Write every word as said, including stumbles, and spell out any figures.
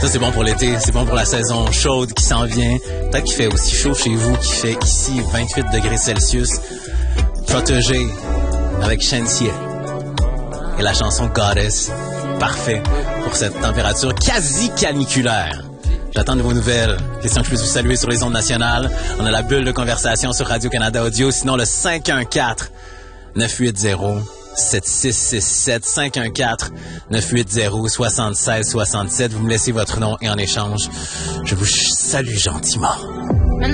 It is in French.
Ça, c'est bon pour l'été, c'est bon pour la saison chaude qui s'en vient. Peut-être qu'il fait aussi chaud chez vous, qu'il fait ici vingt-huit degrés Celsius. Protégé avec Shensier et la chanson Goddess. Parfait pour cette température quasi caniculaire. J'attends de vos nouvelles. Question que je puisse vous saluer sur les ondes nationales. On a la bulle de conversation sur Radio-Canada Audio. Sinon, le cinq un quatre, neuf huit zéro, sept six six sept, cinq un quatre, neuf huit zéro, sept six six sept. Vous me laissez votre nom et en échange, je vous salue gentiment.